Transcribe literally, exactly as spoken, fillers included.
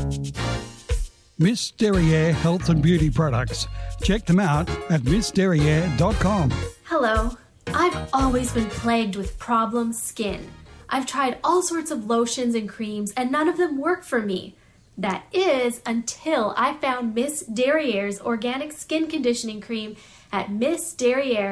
Miss Derriere Health and Beauty Products. Check them out at miss derriere dot com. Hello. I've always been plagued with problem skin. I've tried all sorts of lotions and creams and none of them work for me. That is until I found Miss Derriere's Organic Skin Conditioning Cream at miss derriere